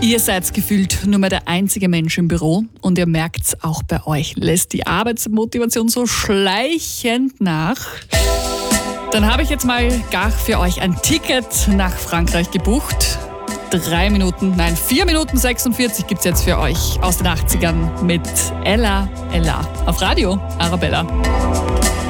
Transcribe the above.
Ihr seid gefühlt nur mehr der einzige Mensch im Büro und ihr merkt's, auch bei euch lässt die Arbeitsmotivation so schleichend nach. Dann habe ich jetzt mal gar für euch ein Ticket nach Frankreich gebucht. 4 Minuten 46 gibt's jetzt für euch aus den 80ern mit Ella Ella auf Radio Arabella.